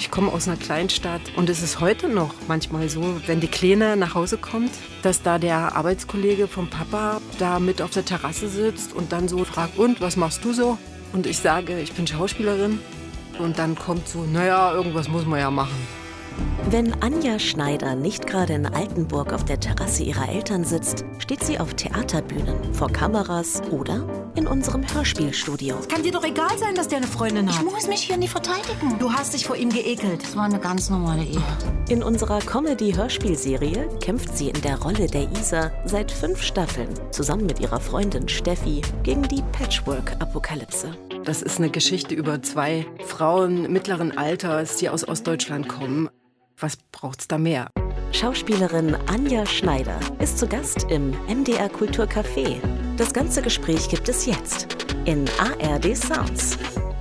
Ich komme aus einer Kleinstadt und es ist heute noch manchmal so, wenn die Kleine nach Hause kommt, dass da der Arbeitskollege vom Papa da mit auf der Terrasse sitzt und dann so fragt, und was machst du so? Und ich sage, ich bin Schauspielerin. Und dann kommt so, naja, irgendwas muss man ja machen. Wenn Anja Schneider nicht gerade in Altenburg auf der Terrasse ihrer Eltern sitzt, steht sie auf Theaterbühnen, vor Kameras oder in unserem Hörspielstudio. Es kann dir doch egal sein, dass der eine Freundin hat. Ich muss mich hier nicht verteidigen. Du hast dich vor ihm geekelt. Das war eine ganz normale Ehe. In unserer Comedy-Hörspielserie kämpft sie in der Rolle der Isa seit 5 Staffeln zusammen mit ihrer Freundin Steffi gegen die Patchwork-Apokalypse. Das ist eine Geschichte über 2 Frauen mittleren Alters, die aus Ostdeutschland kommen. Was braucht's da mehr? Schauspielerin Anja Schneider ist zu Gast im MDR Kulturcafé. Das ganze Gespräch gibt es jetzt in ARD Sounds.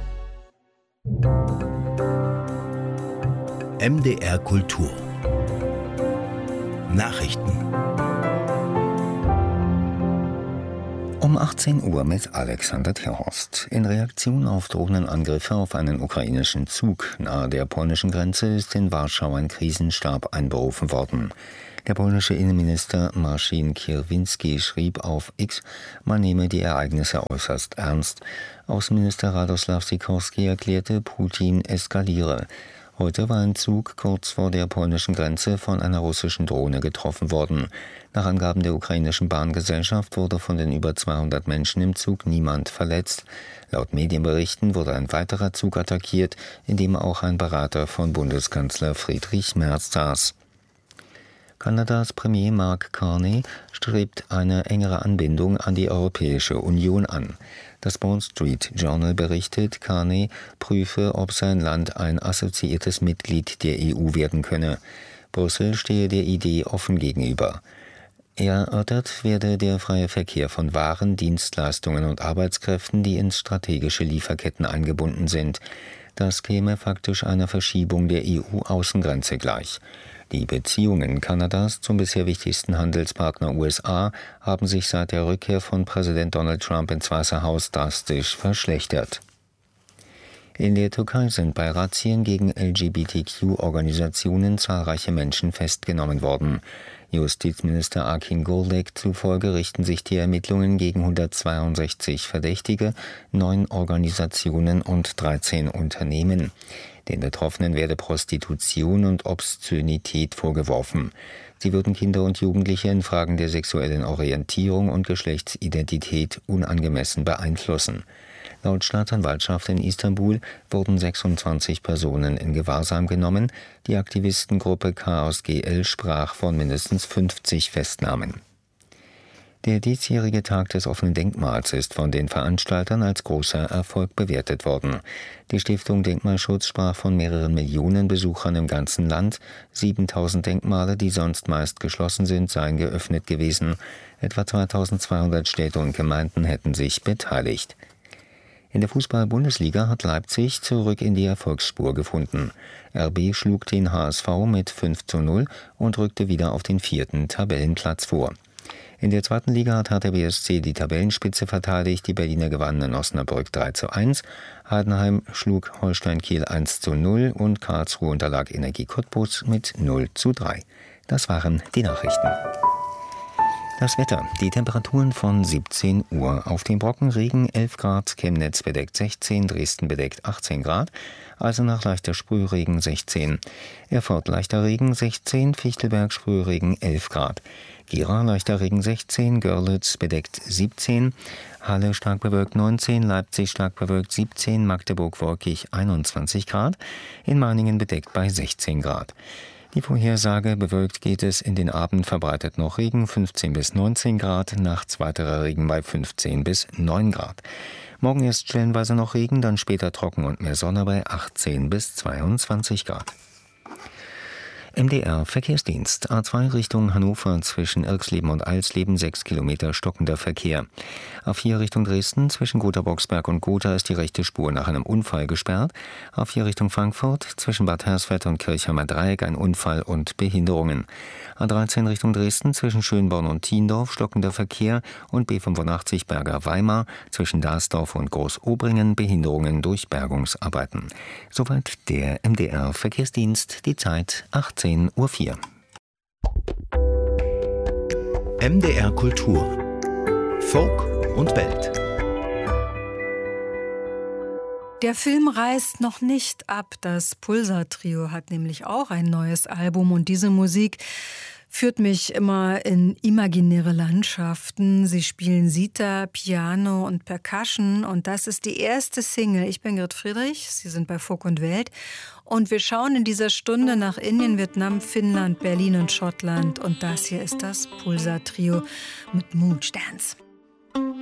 MDR Kultur Nachrichten um 18 Uhr mit Alexander Terhorst. In Reaktion auf Drohnenangriffe auf einen ukrainischen Zug nahe der polnischen Grenze ist in Warschau ein Krisenstab einberufen worden. Der polnische Innenminister Marcin Kierwiński schrieb auf X, man nehme die Ereignisse äußerst ernst. Außenminister Radoslaw Sikorski erklärte, Putin eskaliere. Heute war ein Zug kurz vor der polnischen Grenze von einer russischen Drohne getroffen worden. Nach Angaben der ukrainischen Bahngesellschaft wurde von den über 200 Menschen im Zug niemand verletzt. Laut Medienberichten wurde ein weiterer Zug attackiert, in dem auch ein Berater von Bundeskanzler Friedrich Merz saß. Kanadas Premier Mark Carney strebt eine engere Anbindung an die Europäische Union an. Das Wall Street Journal berichtet, Carney prüfe, ob sein Land ein assoziiertes Mitglied der EU werden könne. Brüssel stehe der Idee offen gegenüber. Erörtert werde der freie Verkehr von Waren, Dienstleistungen und Arbeitskräften, die in strategische Lieferketten eingebunden sind. Das käme faktisch einer Verschiebung der EU-Außengrenze gleich. Die Beziehungen Kanadas zum bisher wichtigsten Handelspartner USA haben sich seit der Rückkehr von Präsident Donald Trump ins Weiße Haus drastisch verschlechtert. In der Türkei sind bei Razzien gegen LGBTQ-Organisationen zahlreiche Menschen festgenommen worden. Justizminister Akin Gürlek zufolge richten sich die Ermittlungen gegen 162 Verdächtige, 9 Organisationen und 13 Unternehmen. Den Betroffenen werde Prostitution und Obszönität vorgeworfen. Sie würden Kinder und Jugendliche in Fragen der sexuellen Orientierung und Geschlechtsidentität unangemessen beeinflussen. Laut Staatsanwaltschaft in Istanbul wurden 26 Personen in Gewahrsam genommen. Die Aktivistengruppe Chaos GL sprach von mindestens 50 Festnahmen. Der diesjährige Tag des offenen Denkmals ist von den Veranstaltern als großer Erfolg bewertet worden. Die Stiftung Denkmalschutz sprach von mehreren Millionen Besuchern im ganzen Land. 7000 Denkmale, die sonst meist geschlossen sind, seien geöffnet gewesen. Etwa 2200 Städte und Gemeinden hätten sich beteiligt. In der Fußball-Bundesliga hat Leipzig zurück in die Erfolgsspur gefunden. RB schlug den HSV mit 5:0 und rückte wieder auf den 4. Tabellenplatz vor. In der 2. Liga hat Hertha BSC die Tabellenspitze verteidigt. Die Berliner gewannen in Osnabrück 3:1. Heidenheim schlug Holstein Kiel 1:0 und Karlsruhe unterlag Energie Cottbus mit 0:3. Das waren die Nachrichten. Das Wetter. Die Temperaturen von 17 Uhr. Auf dem Brocken Regen 11 Grad, Chemnitz bedeckt 16, Dresden bedeckt 18 Grad, Eisenach leichter Sprühregen 16, Erfurt leichter Regen 16, Fichtelberg Sprühregen 11 Grad, Gera leichter Regen 16, Görlitz bedeckt 17, Halle stark bewölkt 19, Leipzig stark bewölkt 17, Magdeburg wolkig 21 Grad, in Meiningen bedeckt bei 16 Grad. Die Vorhersage: bewölkt geht es, in den Abend verbreitet noch Regen, 15 bis 19 Grad, nachts weiterer Regen bei 15 bis 9 Grad. Morgen erst stellenweise noch Regen, dann später trocken und mehr Sonne bei 18 bis 22 Grad. MDR Verkehrsdienst. A2 Richtung Hannover zwischen Irxleben und Alsleben 6 Kilometer stockender Verkehr. A4 Richtung Dresden zwischen Gotha-Boxberg und Gotha ist die rechte Spur nach einem Unfall gesperrt. A4 Richtung Frankfurt zwischen Bad Hersfeld und Kirchheimer Dreieck ein Unfall und Behinderungen. A13 Richtung Dresden zwischen Schönborn und Thiendorf stockender Verkehr und B85 Berger-Weimar zwischen Dasdorf und Großobringen Behinderungen durch Bergungsarbeiten. Soweit der MDR Verkehrsdienst. Die Zeit 18:04 Uhr. MDR Kultur. Folk und Welt. Der Film reißt noch nicht ab. Das Pulsar-Trio hat nämlich auch ein neues Album und diese Musik führt mich immer in imaginäre Landschaften. Sie spielen Sitar, Piano und Percussion und das ist die erste Single. Ich bin Grit Friedrich, Sie sind bei Folk und Welt und wir schauen in dieser Stunde nach Indien, Vietnam, Finnland, Berlin und Schottland und das hier ist das Pulsar-Trio mit Moondance.